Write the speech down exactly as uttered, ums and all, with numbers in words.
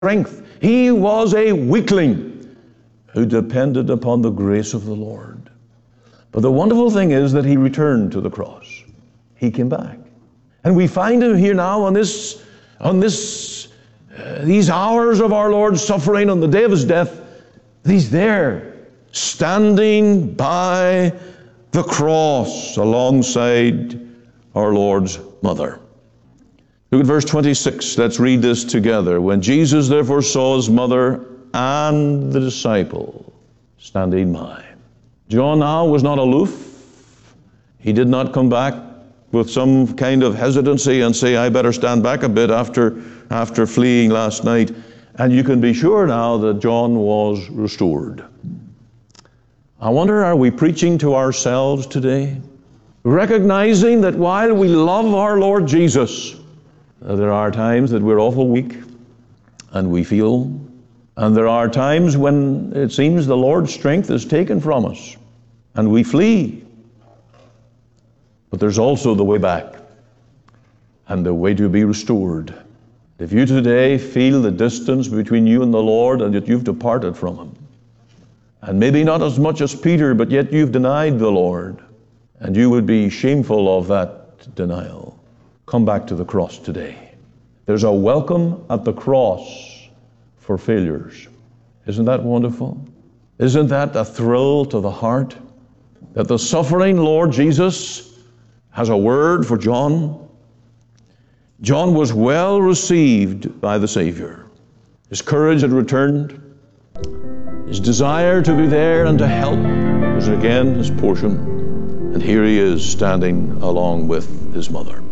strength. He was a weakling who depended upon the grace of the Lord. But the wonderful thing is that he returned to the cross. He came back. And we find him here now on this, on this, uh, these hours of our Lord's suffering, on the day of his death. He's there, standing by the cross alongside our Lord's mother. Look at verse twenty-six. Let's read this together. When Jesus therefore saw his mother and the disciple standing by. John now was not aloof. He did not come back with some kind of hesitancy and say, I better stand back a bit after, after fleeing last night. And you can be sure now that John was restored. I wonder, are we preaching to ourselves today? Recognizing that while we love our Lord Jesus, there are times that we're awful weak and we feel, and there are times when it seems the Lord's strength is taken from us and we flee. But there's also the way back and the way to be restored. If you today feel the distance between you and the Lord and that you've departed from him, and maybe not as much as Peter, but yet you've denied the Lord, and you would be shameful of that denial, come back to the cross today. There's a welcome at the cross for failures. Isn't that wonderful? Isn't that a thrill to the heart? That the suffering Lord Jesus has a word for John. John was well received by the Savior. His courage had returned. His desire to be there and to help was again his portion. And here he is standing along with his mother.